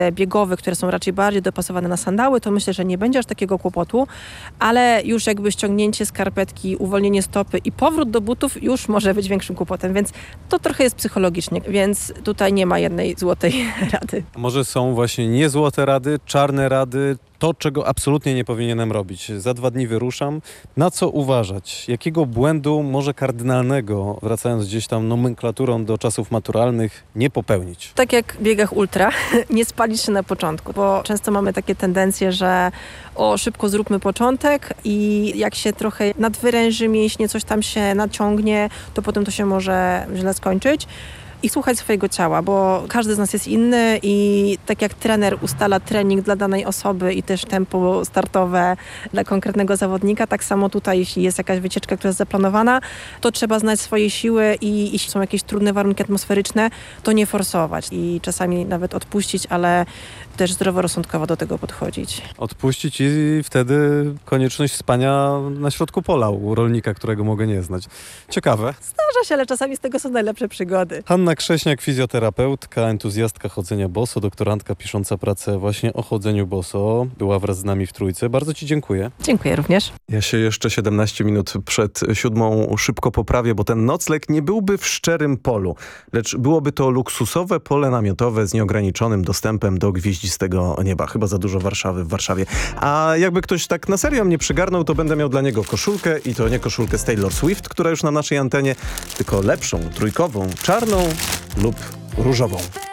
biegowych, które są raczej bardziej dopasowane na sandały, to myślę, że nie będzie aż takiego kłopotu, ale już jakby ściągnięcie skarpetki, uwolnienie stopy i powrót do butów już może być większym kłopotem, więc to trochę jest psychologicznie, więc tutaj nie ma jednej złotej rady. Może są właśnie nie złote rady, czarne rady, to czego absolutnie nie powinienem robić. Za 2 dni wyruszam. Na co uważać? Jakiego błędu, może kardynalnego, wracając gdzieś tam nomenklaturą do czasów maturalnych, nie popełnić? Tak jak w biegach ultra, nie spalić się na początku, bo często mamy takie tendencje, że szybko zróbmy początek i jak się trochę nadwyręży mięśnie, coś tam się naciągnie, to potem to się może źle skończyć. I słuchać swojego ciała, bo każdy z nas jest inny i tak jak trener ustala trening dla danej osoby i też tempo startowe dla konkretnego zawodnika, tak samo tutaj, jeśli jest jakaś wycieczka, która jest zaplanowana, to trzeba znać swoje siły i jeśli są jakieś trudne warunki atmosferyczne, to nie forsować i czasami nawet odpuścić, ale też zdroworozsądkowo do tego podchodzić. Odpuścić i wtedy konieczność spania na środku pola u rolnika, którego mogę nie znać. Ciekawe. Zdarza się, ale czasami z tego są najlepsze przygody. Hanna Krześniak, fizjoterapeutka, entuzjastka chodzenia boso, doktorantka pisząca pracę właśnie o chodzeniu boso, była wraz z nami w Trójce. Bardzo Ci dziękuję. Dziękuję również. Ja się jeszcze 17 minut przed 7 szybko poprawię, bo ten nocleg nie byłby w szczerym polu, lecz byłoby to luksusowe pole namiotowe z nieograniczonym dostępem do gwieździstego nieba. Chyba za dużo Warszawy w Warszawie. A jakby ktoś tak na serio mnie przygarnął, to będę miał dla niego koszulkę i to nie koszulkę z Taylor Swift, która już na naszej antenie, tylko lepszą, trójkową, czarną lub różową.